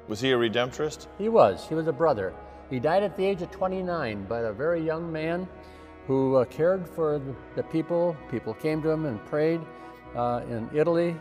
Was he a Redemptorist? He was a brother. He died at the age of 29, but a very young man who cared for the people. People came to him and prayed in Italy,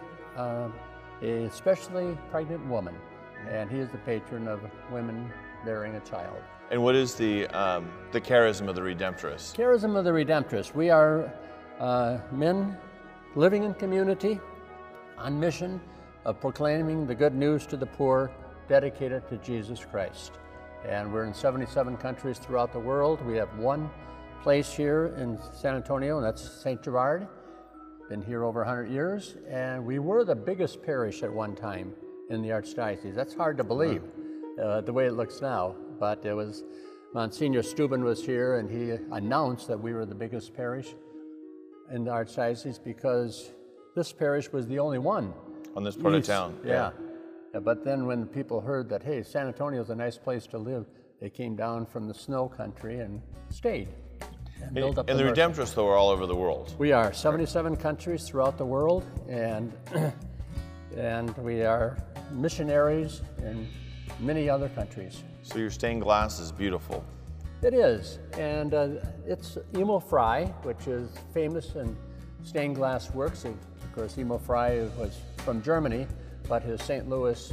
especially pregnant woman. And he is the patron of women bearing a child. And what is the charism of the Redemptorists? Charism of the Redemptorists. We are men living in community, on mission of proclaiming the good news to the poor, dedicated to Jesus Christ. And we're in 77 countries throughout the world. We have one place here in San Antonio, and that's St. Gerard. Been here over 100 years, and we were the biggest parish at one time in the Archdiocese. That's hard to believe, the way it looks now, but it was, Monsignor Steuben was here, and he announced that we were the biggest parish in the Archdiocese because this parish was the only one. On this part of town. Yeah. But then when people heard that, hey, San Antonio is a nice place to live, they came down from the snow country and stayed. And built up the Redemptorists, though, are all over the world. We are 77 countries throughout the world, and we are missionaries in many other countries. So your stained glass is beautiful. It is, and it's Emo Frey, which is famous in stained glass works. Of course, Emo Frey was from Germany, but his St. Louis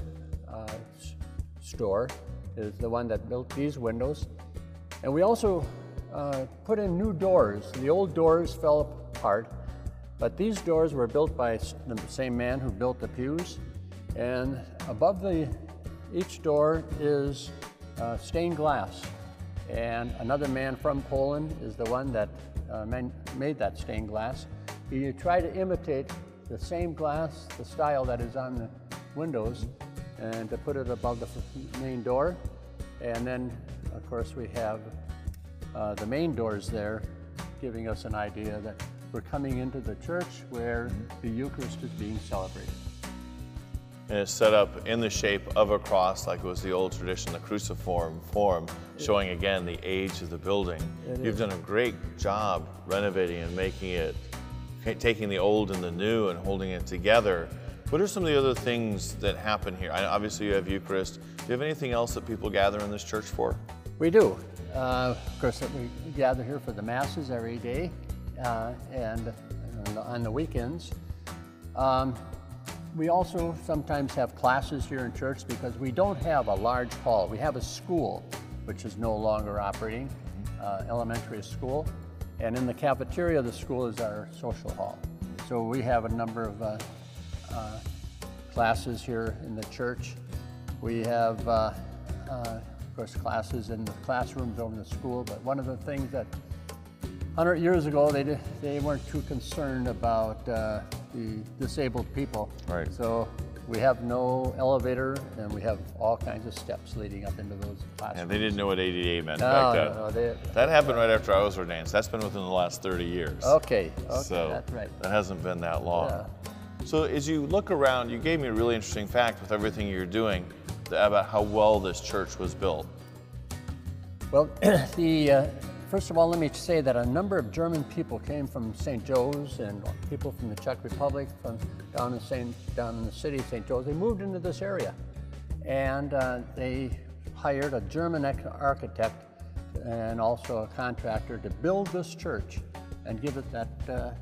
store is the one that built these windows. And we also put in new doors. The old doors fell apart, but these doors were built by the same man who built the pews. And above each door is stained glass. And another man from Poland is the one that made that stained glass. He tried to imitate the same glass, the style that is on the windows, and to put it above the main door. And then, of course, we have the main doors there, giving us an idea that we're coming into the church where the Eucharist is being celebrated. And it's set up in the shape of a cross, like it was the old tradition, the cruciform form, showing again the age of the building. You've done a great job renovating and making it, taking the old and the new and holding it together. What are some of the other things that happen here? Obviously you have Eucharist. Do you have anything else that people gather in this church for? We do. Of course, we gather here for the Masses every day and on the weekends. We also sometimes have classes here in church because we don't have a large hall. We have a school, which is no longer operating, elementary school. And in the cafeteria of the school is our social hall. So we have a number of classes here in the church. We have, of course, classes in the classrooms over in the school, but one of the things that 100 years ago, they weren't too concerned about the disabled people. Right. So we have no elevator, and we have all kinds of steps leading up into those classrooms. And they didn't know what ADA meant back then. No, that happened right after I was ordained, so that's been within the last 30 years. Okay, So that's right. that hasn't been that long. Yeah. So as you look around, you gave me a really interesting fact with everything you're doing about how well this church was built. Well, first of all, let me say that a number of German people came from St. Joe's and people from the Czech Republic, from down in the city of St. Joe's. They moved into this area, and they hired a German architect and also a contractor to build this church and give it that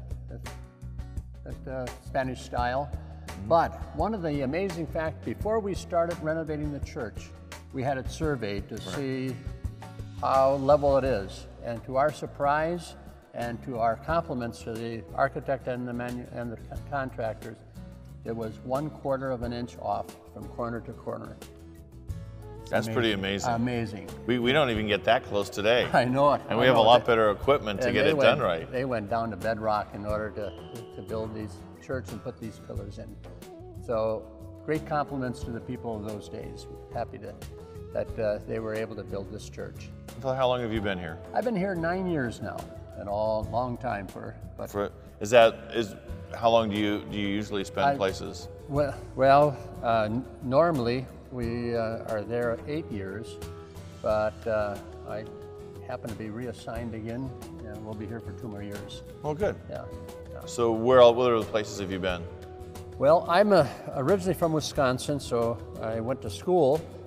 Spanish style. But one of the amazing facts, before we started renovating the church, we had it surveyed to see how level it is. And to our surprise and to our compliments to the architect and the contractors, it was 1/4 of an inch off from corner to corner. That's pretty amazing. Amazing. We don't even get that close today. I know it. And we have a lot better equipment to get it done right. They went down to bedrock in order to build these church and put these pillars in. So great compliments to the people of those days. Happy that they were able to build this church. So how long have you been here? I've been here 9 years now, and long time How long do you usually spend places? Well, normally we are there 8 years, but I happen to be reassigned again, and we'll be here for 2 more years. Oh, good. Yeah. So what other places have you been? Well, I'm originally from Wisconsin, so I went to school